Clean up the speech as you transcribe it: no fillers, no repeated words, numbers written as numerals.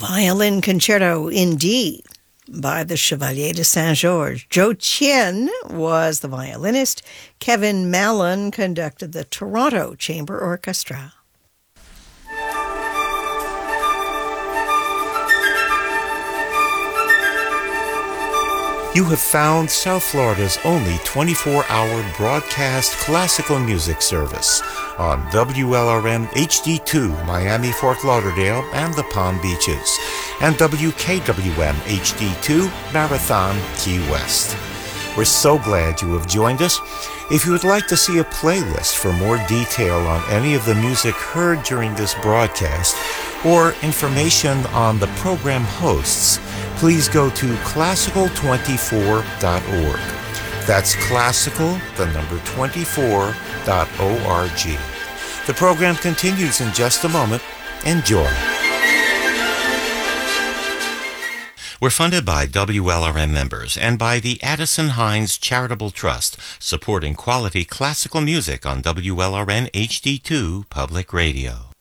Violin Concerto in D by the Chevalier de Saint-Georges. Zhou Qian was the violinist. Kevin Mallon conducted the Toronto Chamber Orchestra. You have found South Florida's only 24-hour broadcast classical music service on WLRM HD2 Miami, Fort Lauderdale, and the Palm Beaches, and WKWM HD2 Marathon, Key West. We're so glad you have joined us. If you would like to see a playlist for more detail on any of the music heard during this broadcast, or information on the program hosts, please go to classical24.org. That's classical, the number 24.org. The program continues in just a moment. Enjoy. We're funded by WLRM members and by the Addison Hines Charitable Trust, supporting quality classical music on WLRN HD2 Public Radio.